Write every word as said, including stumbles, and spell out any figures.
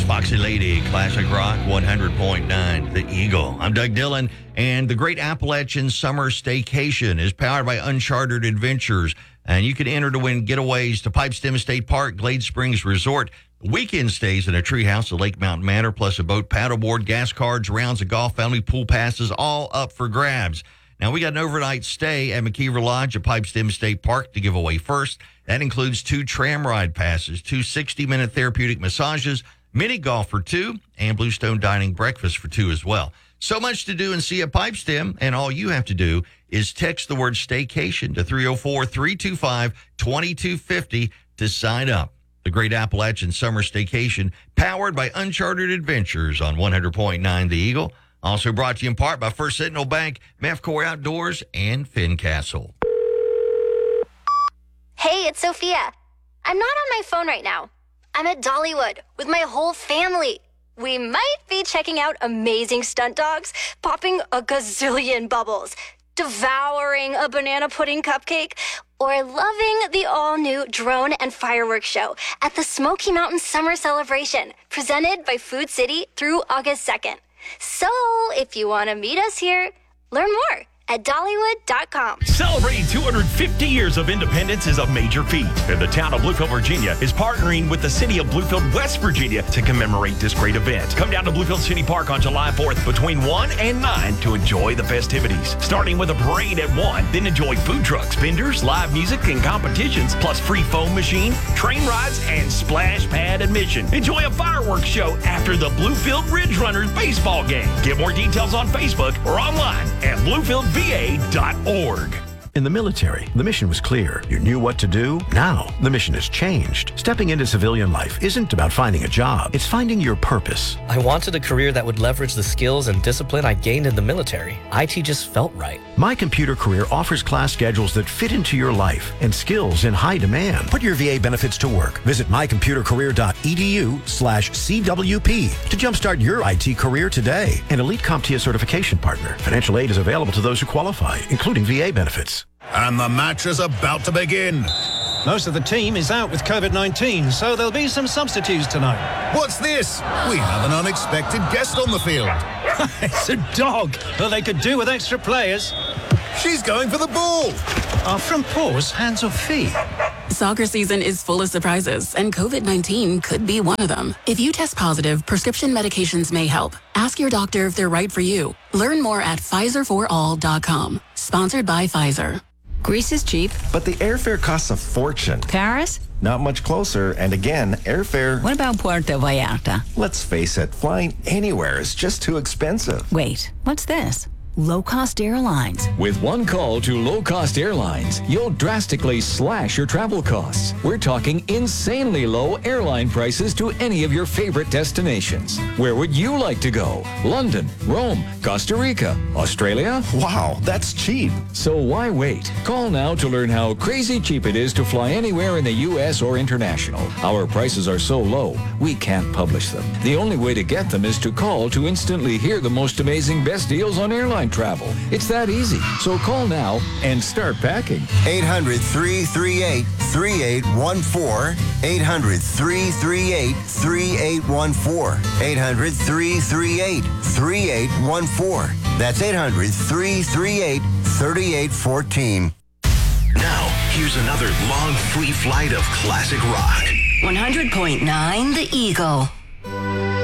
Foxy Lady, Classic Rock, one hundred point nine, The Eagle. I'm Doug Dillon, and the Great Appalachian Summer Staycation is powered by Uncharted Adventures, and you can enter to win getaways to Pipestem State Park, Glade Springs Resort, weekend stays in a treehouse at Lake Mountain Manor, plus a boat, paddleboard, gas cards, rounds of golf, family pool passes, all up for grabs. Now, we got an overnight stay at McKeever Lodge at Pipestem State Park to give away first. That includes two tram ride passes, two sixty-minute therapeutic massages, mini golf for two, and Bluestone Dining breakfast for two as well. So much to do and see at Pipestem, and all you have to do is text the word staycation to three oh four, three two five, two two five oh to sign up. The Great Appalachian Summer Staycation, powered by Uncharted Adventures on one hundred point nine The Eagle. Also brought to you in part by First Sentinel Bank, Mefcor Outdoors, and Fincastle. Hey, it's Sophia. I'm not on my phone right now. I'm at Dollywood with my whole family. We might be checking out amazing stunt dogs, popping a gazillion bubbles, devouring a banana pudding cupcake, or loving the all-new drone and fireworks show at the Smoky Mountain Summer Celebration, presented by Food City through August second. So, if you want to meet us here, learn more at Dollywood dot com. Celebrating two hundred fifty years of independence is a major feat, and the town of Bluefield, Virginia is partnering with the city of Bluefield, West Virginia to commemorate this great event. Come down to Bluefield City Park on July fourth between one and nine to enjoy the festivities. Starting with a parade at one, then enjoy food trucks, vendors, live music, and competitions, plus free foam machine, train rides, and splash pad admission. Enjoy a fireworks show after the Bluefield Ridge Runners baseball game. Get more details on Facebook or online at Bluefield V A dot org. In the military, the mission was clear. You knew what to do. Now, the mission has changed. Stepping into civilian life isn't about finding a job. It's finding your purpose. I wanted a career that would leverage the skills and discipline I gained in the military. I T just felt right. My Computer Career offers class schedules that fit into your life and skills in high demand. Put your V A benefits to work. Visit my computer career dot e d u slash C W P to jumpstart your I T career today. An Elite CompTIA certification partner. Financial aid is available to those who qualify, including V A benefits. And the match is about to begin. Most of the team is out with COVID nineteen, so there'll be some substitutes tonight. What's this? We have an unexpected guest on the field. It's a dog. Well, they could do with extra players. She's going for the ball. Are from paws, hands or feet? Soccer season is full of surprises, and COVID nineteen could be one of them. If you test positive, prescription medications may help. Ask your doctor if they're right for you. Learn more at Pfizer for all dot com. Sponsored by Pfizer. Greece is cheap. But the airfare costs a fortune. Paris? Not much closer, and again, airfare... What about Puerto Vallarta? Let's face it, flying anywhere is just too expensive. Wait, what's this? Low-cost airlines. With one call to low-cost airlines, you'll drastically slash your travel costs. We're talking insanely low airline prices to any of your favorite destinations. Where would you like to go? London, Rome, Costa Rica, Australia? Wow, that's cheap. So why wait? Call now to learn how crazy cheap it is to fly anywhere in the U S or international. Our prices are so low, we can't publish them. The only way to get them is to call to instantly hear the most amazing best deals on airline travel. It's that easy. So call now and start packing. eight hundred, three three eight, three eight one four. eight hundred, three three eight, three eight one four. eight hundred, three three eight, three eight one four. That's eight hundred, three three eight, three eight one four. Now, here's another long, free flight of classic rock. one hundred point nine The Eagle.